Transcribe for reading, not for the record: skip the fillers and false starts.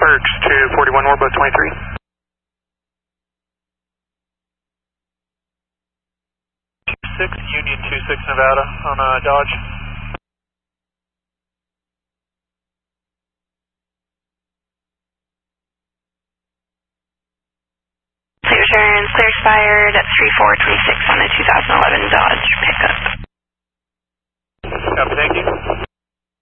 Works, 241 Warboat 23. 26, Union 26 Nevada on Dodge. Clear turns, clear expired at 3426 on the 2011 Dodge pickup. Copy, thank you.